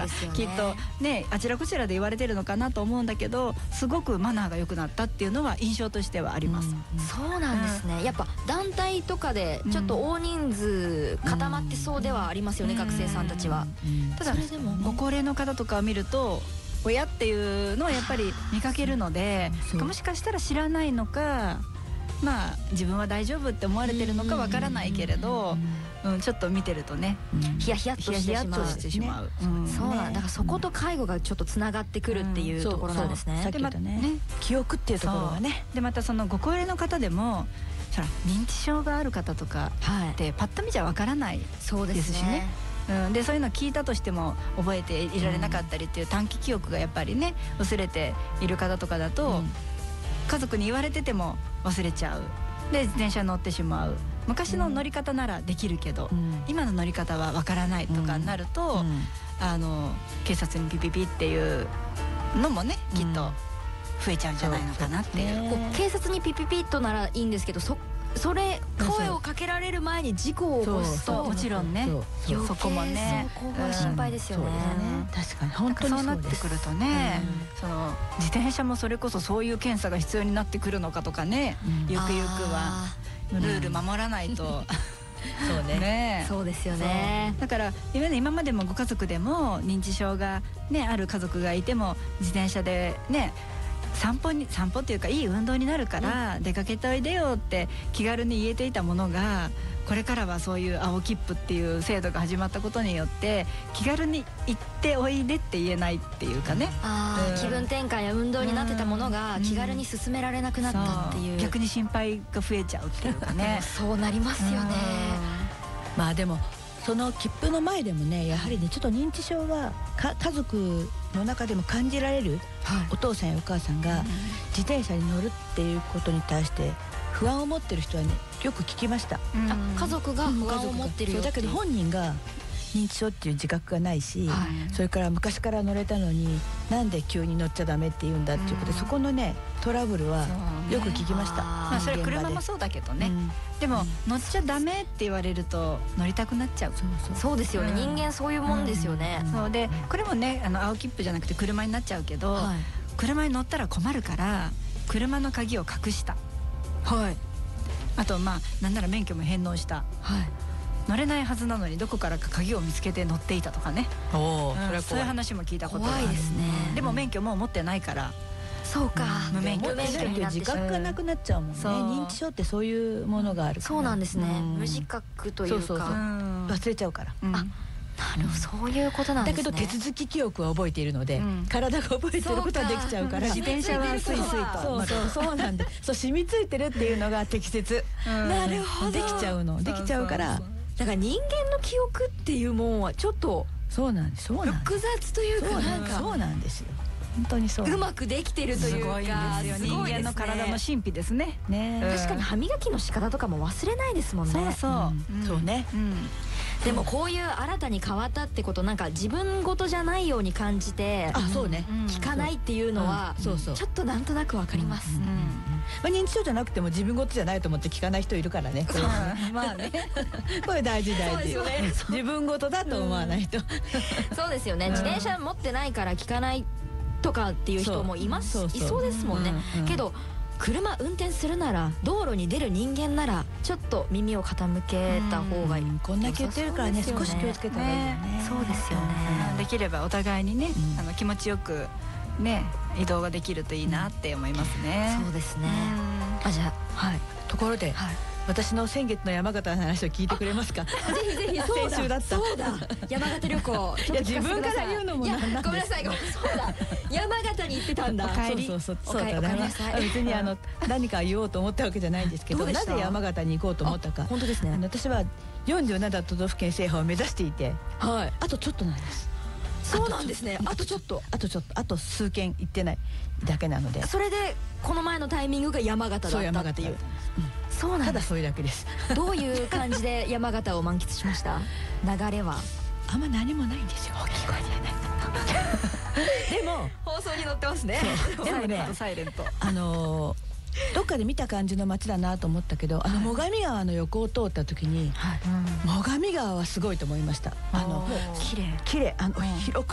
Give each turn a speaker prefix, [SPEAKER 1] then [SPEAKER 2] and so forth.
[SPEAKER 1] がきっとねあちらこちらで言われてるのかなと思うんだけど、すごくマナーが良くなったっていうのは印象としてはあります。
[SPEAKER 2] そうなんですね。やっぱ団体とかでちょっと大人数固まってそうではありますよね、学生さんたちは。
[SPEAKER 1] ただご高齢の方とかを見ると親っていうのはやっぱり見かけるので、もしかしたら知らないのか、まあ自分は大丈夫って思われてるのかわからないけれど、ちょっと見てるとね
[SPEAKER 2] ヒヤヒヤっとしてしまう。そうなんだからそこと介護がちょっとつながってくるっていうところなんですね。
[SPEAKER 3] さっき言ったね記憶っていうところがね。
[SPEAKER 1] でまたそのご高齢の方でも認知症がある方とかってパッと見じゃわからないですしね。でそういうのを聞いたとしても覚えていられなかったりっていう短期記憶がやっぱりね薄れている方とかだと、家族に言われてても忘れちゃう。で自転車乗ってしまう。昔の乗り方ならできるけど、今の乗り方はわからないとかになると、警察にピピピっていうのもねきっと増えちゃうんじゃないのかなっていう。
[SPEAKER 2] 警察にピピピッとならいいんですけど、それ声をかけられる前に事故を起こすと
[SPEAKER 1] もちろんねそこもね
[SPEAKER 2] そこが心配ですよね。
[SPEAKER 3] 確かに本当に
[SPEAKER 1] そうなってくるとね、その自転車もそれこそそういう検査が必要になってくるのかとかね、ゆくゆくはルール守らないと
[SPEAKER 3] そうね。
[SPEAKER 2] そうですよね。
[SPEAKER 1] だから今までもご家族でも認知症がねある家族がいても自転車でね散歩っていうかいい運動になるから出かけておいでよって気軽に言えていたものが、これからはそういう青切符っていう制度が始まったことによって気軽に行っておいでって言えないっていうかね、
[SPEAKER 2] 気分転換や運動になってたものが気軽に進められなくなったっていう、
[SPEAKER 1] 逆に心配が増えちゃうっていうかね
[SPEAKER 2] そうなりますよね。
[SPEAKER 3] まあでもその切符の前でもね、やはりねちょっと認知症は家族の中でも感じられる、お父さんやお母さんが自転車に乗るっていうことに対して不安を持ってる人はねよく聞きました。
[SPEAKER 2] 家族が不安を持ってるよっていう。
[SPEAKER 3] だけど本人が認知症っていう自覚がないし、それから昔から乗れたのになんで急に乗っちゃダメって言うんだっていうことで、そこのねトラブルはよく聞きました。
[SPEAKER 1] それ車もそうだけどね、でも乗っちゃダメって言われると乗りたくなっちゃう。
[SPEAKER 2] そうですよね、人間そういうもんですよね。
[SPEAKER 1] そうでこれもね青切符じゃなくて車になっちゃうけど、車に乗ったら困るから車の鍵を隠した、あとなんなら免許も返納した、乗れないはずなのにどこからか鍵を見つけて乗っていたとかね、そういう話も聞いたことがある。
[SPEAKER 2] 怖いですね。
[SPEAKER 1] でも免許もう持ってないから
[SPEAKER 2] そうか、
[SPEAKER 1] 無免許
[SPEAKER 3] 自覚がなくなっちゃうもんね。認知症ってそういうものがあるから。
[SPEAKER 2] そうなんですね、無自覚というか
[SPEAKER 3] 忘れちゃうから。
[SPEAKER 2] なるほど、そういうことなんですね。
[SPEAKER 3] だけど手続き記憶は覚えているので、体が覚えてることはできちゃうから、
[SPEAKER 1] 自転車はスイスイと
[SPEAKER 3] そうなんで、そう染みついてるっていうのが適切。
[SPEAKER 2] なるほど、
[SPEAKER 3] できちゃうから。
[SPEAKER 2] だから人間の記憶っていうもんはちょっと
[SPEAKER 3] そうなんです、
[SPEAKER 2] 複雑というか、なんか
[SPEAKER 3] そうなんですよ。本当にそう。
[SPEAKER 2] うまくできてるというか、
[SPEAKER 1] 人間の体の神秘ですね。
[SPEAKER 2] 確かに歯磨きの仕方とかも忘れないですもんね。
[SPEAKER 3] そうね。
[SPEAKER 2] でもこういう新たに変わったってこと、なんか自分事じゃないように感じて、
[SPEAKER 3] そうね、
[SPEAKER 2] 聞かないっていうのはちょっとなんとなくわかります。
[SPEAKER 3] 認知症じゃなくても自分事じゃないと思って聞かない人いるからね。
[SPEAKER 1] まあね、
[SPEAKER 3] これ大事。自分事だと思わないと。
[SPEAKER 2] そうですよね。自転車持ってないから聞かないとかっていう人もいそうですもんね。けど車運転するなら、道路に出る人間ならちょっと耳を傾けた方がいい。
[SPEAKER 3] こんだけ言ってるからね、少し気をつけた方がいいよね。
[SPEAKER 2] そうですよね。
[SPEAKER 1] できればお互いにね気持ちよくね移動ができるといいなって思いますね。
[SPEAKER 2] そうですね。じゃあ
[SPEAKER 3] ところで私の先月の山形の話を聞いてくれますか。ぜ
[SPEAKER 2] ひぜひ。
[SPEAKER 3] 先週だった。
[SPEAKER 2] そうだ、山形旅行。
[SPEAKER 3] いや自分から言うのもなんなんです。
[SPEAKER 2] ごめんなさい。そうだ、山形に行ってたんだ。
[SPEAKER 3] そうだね。別に何か言おうと思ったわけじゃないんですけど、なぜ山形に行こうと思ったか。
[SPEAKER 2] 本当ですね。
[SPEAKER 3] 私は47都道府県制覇を目指していて、あとちょっとなんです。
[SPEAKER 2] そうなんですね。あとちょっと、
[SPEAKER 3] あと数件行ってないだけなので。
[SPEAKER 2] それでこの前のタイミングが山形だったっていう。そうなんです。
[SPEAKER 3] ただそれだけです。
[SPEAKER 2] どういう感じで山形を満喫しました？流れは
[SPEAKER 3] あんま何もないんですよ。大きい声じゃない。でも
[SPEAKER 2] 放送に載ってますね。
[SPEAKER 3] でもね、
[SPEAKER 1] サイレント。
[SPEAKER 3] どっかで見た感じの街だなと思ったけど、最上川の横を通った時に最上川はすごいと思いました。
[SPEAKER 2] 綺麗
[SPEAKER 3] 広